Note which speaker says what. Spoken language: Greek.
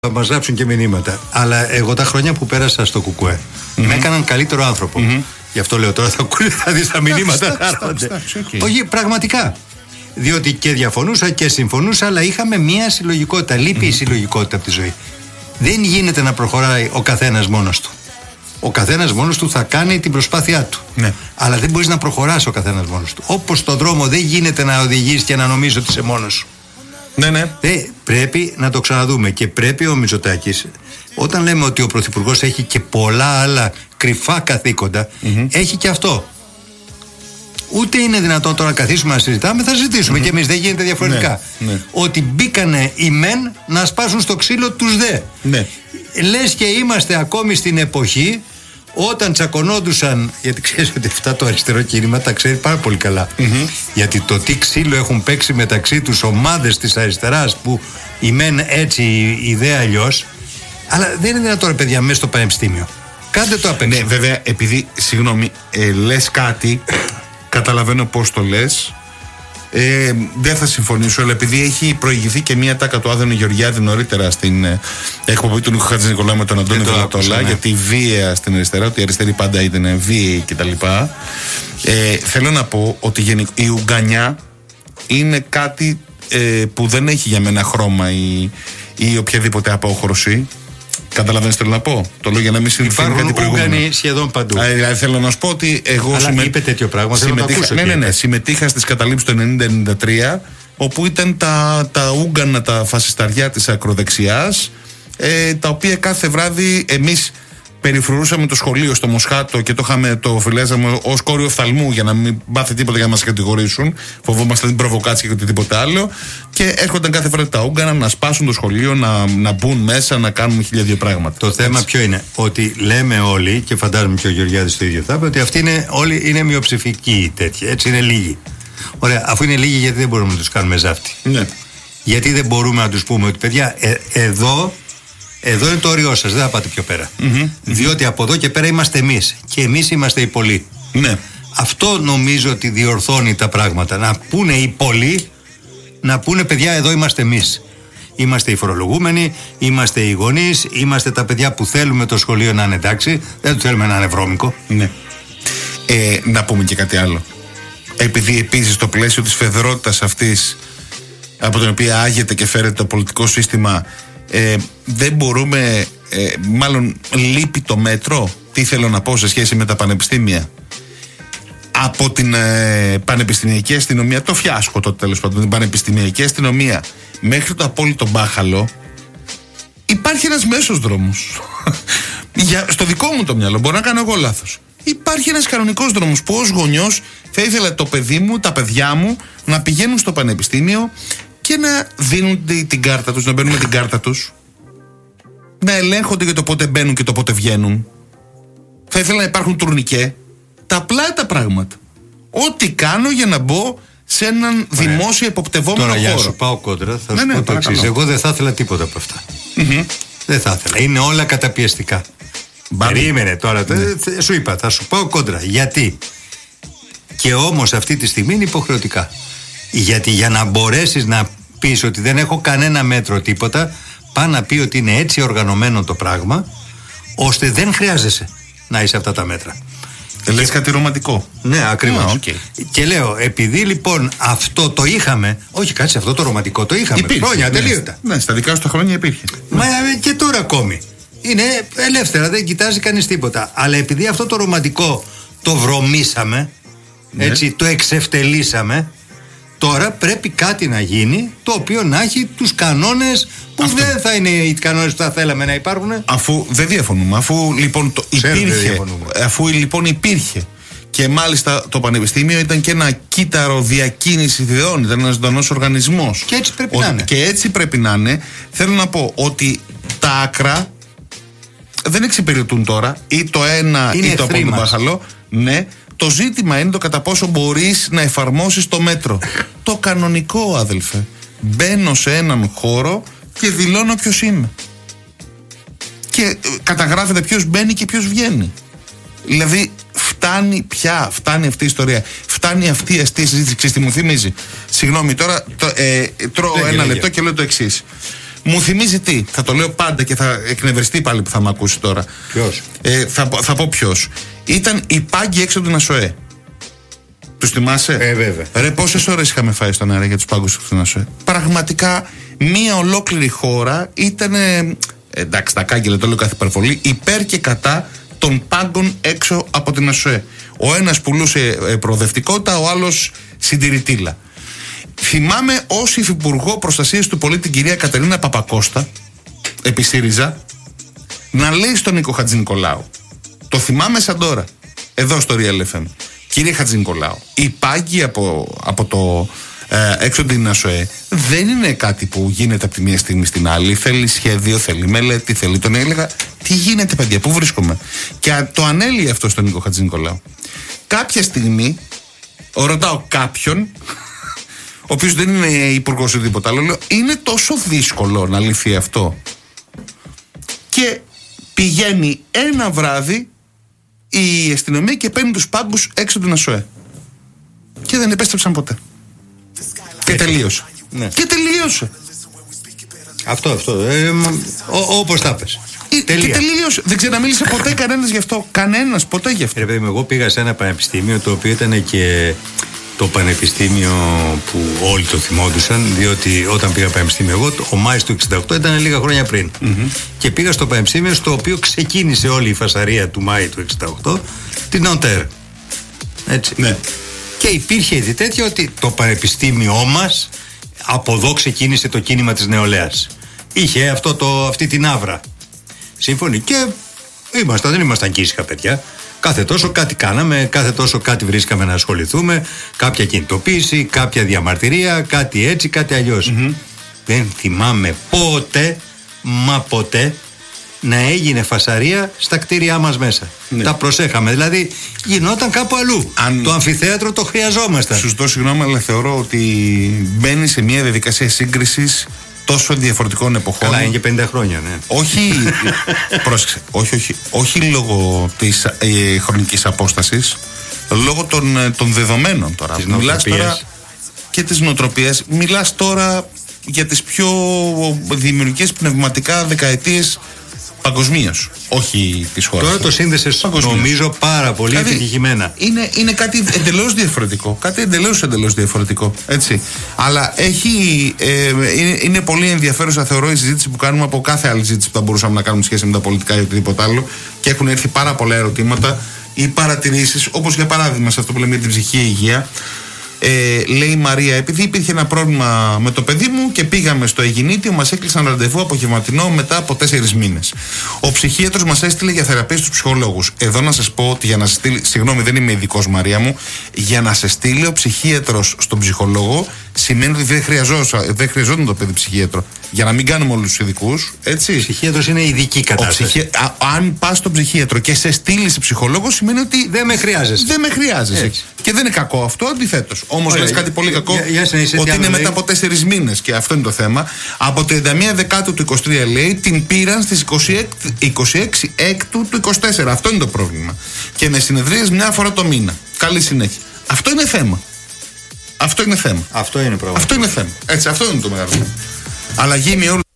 Speaker 1: Θα μας γράψουν και μηνύματα. Αλλά εγώ τα χρόνια που πέρασα στο Κουκουέ με έκαναν καλύτερο άνθρωπο. Γι' αυτό λέω τώρα θα δεις τα μηνύματα. Όχι, πραγματικά. Διότι και διαφωνούσα και συμφωνούσα, αλλά είχαμε μια συλλογικότητα. Λείπει η συλλογικότητα από τη ζωή. Δεν γίνεται να προχωράει ο καθένας μόνος του. Ο καθένας μόνος του θα κάνει την προσπάθειά του. Ναι. Αλλά δεν μπορείς να προχωράς ο καθένας μόνος του. Όπως στον δρόμο δεν γίνεται να οδηγείς και να νομίζεις ότι είσαι μόνος σου.
Speaker 2: Ναι.
Speaker 1: Πρέπει να το ξαναδούμε. Και πρέπει ο Μητσοτάκης, όταν λέμε ότι ο Πρωθυπουργός έχει και πολλά άλλα κρυφά καθήκοντα, έχει και αυτό. Ούτε είναι δυνατόν τώρα να καθίσουμε να συζητάμε, θα συζητήσουμε και εμείς, δεν γίνεται διαφορετικά. Ναι. Ότι μπήκανε οι μεν να σπάσουν στο ξύλο τους δε. Ναι. Λες και είμαστε ακόμη στην εποχή όταν τσακωνόντουσαν, γιατί ξέρεις ότι αυτά το αριστερό κίνημα τα ξέρει πάρα πολύ καλά. Γιατί το τι ξύλο έχουν παίξει μεταξύ τους ομάδες της αριστεράς που η μεν έτσι, η ιδέα αλλιώς. Αλλά δεν είναι δυνατόν, ρε παιδιά, μέσα στο πανεπιστήμιο. Κάντε το απ' έξω.
Speaker 2: Ναι, βέβαια, επειδή, συγγνώμη, λες κάτι, καταλαβαίνω πώς το λες. Δεν θα συμφωνήσω, αλλά επειδή έχει προηγηθεί και μία τάκα του Άδωνη Γεωργιάδη νωρίτερα στην εκπομπή του Νίκου Χατζηνικολάου με τον Αντώνη Βελατόλα, για τη βία στην αριστερά, ότι η αριστερή πάντα ήταν βίαιη κτλ. Θέλω να πω ότι η Ουγγανιά είναι κάτι που δεν έχει για μένα χρώμα ή οποιαδήποτε απόχρωση. Καταλαβαίνεις τι θέλω να πω? Το λέω για να μην συμφωνεί κάτι προηγούμενο.
Speaker 1: Ούγγανοι σχεδόν παντού.
Speaker 2: Θέλω να σου πω ότι εγώ.
Speaker 1: Αλλά είπε τέτοιο πράγμα.
Speaker 2: Συμμετείχα στις καταλήψεις του 1993, όπου ήταν τα Ούγγανα, τα φασισταριά της ακροδεξιάς, τα οποία κάθε βράδυ εμείς περιφρουρούσαμε το σχολείο στο Μοσχάτο και το φυλάζαμε ως κόριο οφθαλμού για να μην πάθει τίποτα για να μας κατηγορήσουν. Φοβόμαστε την προβοκάτσια και οτιδήποτε άλλο. Και έρχονταν κάθε φορά τα Ούγγανα να σπάσουν το σχολείο, να μπουν μέσα, να κάνουν 1002 πράγματα.
Speaker 1: Το θέμα ποιο είναι? Ότι λέμε όλοι, και φαντάζομαι και ο Γεωργιάδης το ίδιο θα είπε, ότι αυτοί όλοι είναι μειοψηφικοί τέτοιοι. Έτσι είναι λίγοι. Ωραία, αφού είναι λίγοι, γιατί δεν μπορούμε να τους κάνουμε ζάφτη?
Speaker 2: Ναι.
Speaker 1: Γιατί δεν μπορούμε να τους πούμε ότι παιδιά, εδώ είναι το όριό σας, δεν θα πάτε πιο πέρα. Διότι από εδώ και πέρα είμαστε εμείς. Και εμείς είμαστε οι πολλοί.
Speaker 2: Ναι.
Speaker 1: Αυτό νομίζω ότι διορθώνει τα πράγματα. Να πούνε οι πολλοί, να πούνε παιδιά, εδώ είμαστε εμείς. Είμαστε οι φορολογούμενοι, είμαστε οι γονείς, είμαστε τα παιδιά που θέλουμε το σχολείο να είναι εντάξει. Δεν το θέλουμε να είναι βρώμικο.
Speaker 2: Ναι. Να πούμε και κάτι άλλο. Επειδή επίσης στο πλαίσιο της φεδρότητας αυτής, από την οποία άγεται και φέρεται το πολιτικό σύστημα, δεν μπορούμε, μάλλον λείπει το μέτρο. Τι θέλω να πω σε σχέση με τα πανεπιστήμια? Από την πανεπιστημιακή αστυνομία, το φιάσκο τότε τέλος πάντων, την πανεπιστημιακή αστυνομία μέχρι το απόλυτο μπάχαλο, υπάρχει ένας μέσος δρόμος. Στο δικό μου το μυαλό, μπορώ να κάνω εγώ λάθος. Υπάρχει ένας κανονικός δρόμος που ως γονιός θα ήθελα το παιδί μου, τα παιδιά μου να πηγαίνουν στο πανεπιστήμιο και να δίνουν την κάρτα τους, να μπαίνουν με την κάρτα τους, να ελέγχονται για το πότε μπαίνουν και το πότε βγαίνουν. Θα ήθελα να υπάρχουν τουρνικέ. Τα απλά τα πράγματα. Ό,τι κάνω για να μπω σε έναν δημόσιο εποπτευόμενο χώρο.
Speaker 1: Τώρα για να σου πάω κόντρα, θα σου πω το εξής. Εγώ δεν θα ήθελα τίποτα από αυτά. Δεν θα ήθελα. Είναι όλα καταπιεστικά. Περίμενε τώρα. Σου είπα, θα σου πάω κόντρα. Γιατί? Και όμως αυτή τη στιγμή είναι υποχρεωτικά. Γιατί για να μπορέσεις να πεις ότι δεν έχω κανένα μέτρο τίποτα, πά να πει ότι είναι έτσι οργανωμένο το πράγμα, ώστε δεν χρειάζεσαι να είσαι αυτά τα μέτρα.
Speaker 2: Λες κάτι ρομαντικό.
Speaker 1: Ναι, ακριβώς. Και λέω, επειδή λοιπόν αυτό το είχαμε, όχι κάτσε, αυτό το ρομαντικό το είχαμε χρόνια τελείωτα.
Speaker 2: Ναι, στα δικά σου τα χρόνια υπήρχε.
Speaker 1: Μα και τώρα ακόμη. Είναι ελεύθερα, δεν κοιτάζει κανείς τίποτα. Αλλά επειδή αυτό το ρομαντικό το βρωμίσαμε, έτσι, το εξευτελίσαμε, τώρα πρέπει κάτι να γίνει το οποίο να έχει τους κανόνες που δεν θα είναι οι κανόνες που θα θέλαμε να υπάρχουν.
Speaker 2: Αφού δεν διαφωνούμε, αφού λοιπόν υπήρχε και μάλιστα το πανεπιστήμιο ήταν και ένα κύτταρο διακίνησης ιδεών, ήταν ένας ζωντανός οργανισμός.
Speaker 1: Και έτσι πρέπει να είναι.
Speaker 2: Και έτσι πρέπει να είναι. Θέλω να πω ότι τα άκρα δεν εξυπηρετούν τώρα ή το ένα
Speaker 1: είναι
Speaker 2: ή το από τον μπάχαλο. Ναι. Το ζήτημα είναι το κατά πόσο μπορείς να εφαρμόσεις το μέτρο. Το κανονικό, αδελφέ. Μπαίνω σε έναν χώρο και δηλώνω ποιος είμαι. Και καταγράφεται ποιος μπαίνει και ποιος βγαίνει. Δηλαδή φτάνει αυτή η ιστορία. Φτάνει αυτή η αστεία συζήτηση. Ξέρεις τι μου θυμίζει? Συγγνώμη τώρα, τρώω ένα λεπτό και λέω το εξής. Μου θυμίζει τι, θα το λέω πάντα και θα εκνευριστεί πάλι που θα με ακούσει τώρα.
Speaker 1: Ποιος?
Speaker 2: Θα πω ποιος. Ήταν οι πάγκοι έξω από την ΑΣΟΕ. Τους θυμάσαι?
Speaker 1: Βέβαια.
Speaker 2: Ρε, πόσες ώρες είχαμε φάει στον αέρα για τους πάγκους έξω από την ΑΣΟΕ. Πραγματικά μία ολόκληρη χώρα ήταν, εντάξει, τα κάγκελα, το λέω κάθε υπερβολή, υπέρ και κατά των πάγκων έξω από την ΑΣΟΕ. Ο ένας πουλούσε προοδευτικότητα, ο άλλος συντηρητήλα. Θυμάμαι ως υφυπουργό προστασίας του πολίτη την κυρία Κατερίνα Παπακώστα, επί ΣΥΡΙΖΑ, να λέει στον Νίκο Χατζηνικολάου, το θυμάμαι σαν τώρα, εδώ στο Real FM, κύριε Χατζηνικολάου, οι πάγκοι από το έξω την ΑΣΟΕ δεν είναι κάτι που γίνεται από τη μία στιγμή στην άλλη. Θέλει σχέδιο, θέλει μελέτη, θέλει. Τον έλεγα, τι γίνεται, παιδιά, πού βρίσκομαι? Και το ανέλυε αυτό στον Νίκο Χατζηνικολάου. Κάποια στιγμή, ρωτάω κάποιον, ο οποίος δεν είναι υπουργός ή τίποτα άλλο, λέω, είναι τόσο δύσκολο να λυθεί αυτό? Και πηγαίνει ένα βράδυ η αστυνομία και παίρνει τους πάγκους έξω από την ΑΣΟΕ. Και δεν επέστρεψαν ποτέ. Και τελείωσε.
Speaker 1: Ναι.
Speaker 2: Και τελείωσε.
Speaker 1: Αυτό. Όπως τα πες.
Speaker 2: Και τελείωσε. Δεν ξαναμίλησε ποτέ κανένας γι' αυτό. Κανένας ποτέ γι' αυτό.
Speaker 1: Ρε παιδί μου, εγώ πήγα σε ένα πανεπιστήμιο το οποίο ήταν και το πανεπιστήμιο που όλοι το θυμόντουσαν, διότι όταν πήγα πανεπιστήμιο εγώ, ο Μάης του 68 ήταν λίγα χρόνια πριν. Και πήγα στο πανεπιστήμιο στο οποίο ξεκίνησε όλη η φασαρία του Μάη του 68, την Νοντέρ. Έτσι.
Speaker 2: Ναι.
Speaker 1: Και υπήρχε ήδη τέτοιο ότι το πανεπιστήμιό μας από εδώ ξεκίνησε το κίνημα της νεολαίας. Είχε αυτή την άβρα. Σύμφωνοι. Και δεν ήμασταν κίσικα παιδιά. Κάθε τόσο κάτι κάναμε, κάθε τόσο κάτι βρίσκαμε να ασχοληθούμε, κάποια κινητοποίηση, κάποια διαμαρτυρία, κάτι έτσι, κάτι αλλιώς. Δεν θυμάμαι ποτέ να έγινε φασαρία στα κτίρια μας μέσα. Ναι. Τα προσέχαμε, δηλαδή γινόταν κάπου αλλού. Το αμφιθέατρο το χρειαζόμασταν. Σου
Speaker 2: ζητώ συγγνώμη, αλλά θεωρώ ότι μπαίνει σε μια διαδικασία σύγκρισης τόσο διαφορετικών εποχών.
Speaker 1: Καλά, είναι και 50 χρόνια, ναι.
Speaker 2: Όχι, πρόσεξε, όχι λόγω της χρονικής απόστασης, λόγω των δεδομένων τώρα. Μιλάς τώρα και της νοοτροπίας. Μιλάς τώρα για τις πιο δημιουργικές πνευματικά δεκαετίες παγκοσμίως, όχι της χώρας.
Speaker 1: Τώρα το σύνδεσες νομίζω πάρα πολύ επιτυχημένα.
Speaker 2: Είναι κάτι εντελώς διαφορετικό. Κάτι εντελώς διαφορετικό. Έτσι. Αλλά είναι πολύ ενδιαφέρουσα, θεωρώ, η συζήτηση που κάνουμε από κάθε άλλη συζήτηση που θα μπορούσαμε να κάνουμε σχέση με τα πολιτικά ή οτιδήποτε άλλο. Και έχουν έρθει πάρα πολλά ερωτήματα ή παρατηρήσεις, όπως για παράδειγμα σε αυτό που λέμε για την ψυχική υγεία. Λέει η Μαρία, επειδή υπήρχε ένα πρόβλημα με το παιδί μου και πήγαμε στο Αιγινήτιο, μας έκλεισαν ραντεβού απογευματινό μετά από 4 μήνες. Ο ψυχίατρος μας έστειλε για θεραπεία στους ψυχολόγους. Εδώ να σας πω ότι για να σε στείλει, συγγνώμη, δεν είμαι ειδικός, Μαρία μου, για να σε στείλει ο ψυχίατρος στον ψυχολόγο σημαίνει ότι δεν χρειαζόταν το παιδί ψυχίατρο. Για να μην κάνουμε όλους τους ειδικούς, έτσι.
Speaker 1: Ο ψυχίατρος είναι ειδική κατάσταση.
Speaker 2: Αν πας στον ψυχίατρο και σε στείλει σε ψυχολόγο, σημαίνει ότι
Speaker 1: δεν με χρειάζεσαι.
Speaker 2: Έτσι. Και δεν είναι κακό αυτό, αντιθέτως. Όμως λες κάτι πολύ κακό, ότι είναι μετά από 4 μήνες, και αυτό είναι το θέμα. Από 31 Δεκάτου του 23 λέει, την πήραν στις 26 Έκτου του 24. Αυτό είναι το πρόβλημα. Και με συνεδρίες μια φορά το μήνα. Καλή συνέχεια. Αυτό είναι θέμα. Αυτό είναι θέμα.
Speaker 1: Αυτό είναι πρόβλημα.
Speaker 2: Αυτό είναι θέμα. Έτσι, αυτό είναι το μεγάλο θέμα. Αλλαγή με όλους.